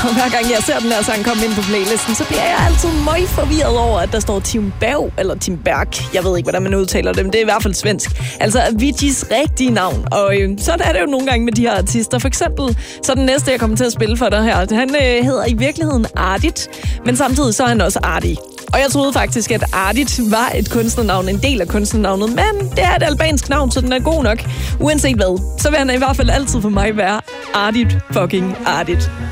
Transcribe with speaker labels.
Speaker 1: Og hver gang jeg ser den her sang komme ind på playlisten, så bliver jeg altid meget forvirret over, at der står Tim Berg, eller Tim Berg. Jeg ved ikke, hvordan man udtaler det, men det er i hvert fald svensk. Altså Aviciis rigtige navn. Og sådan er det jo nogle gange med de her artister. For eksempel, så den næste, jeg kommer til at spille for dig her, han hedder i virkeligheden Ardit, men samtidig så er han også Ardi. Og jeg troede faktisk, at Ardit var et kunstnernavn, en del af kunstnernavnet, men det er et albansk navn, så den er god nok. Uanset hvad, så vil han i hvert fald altid for mig være Ardit fucking Ardit.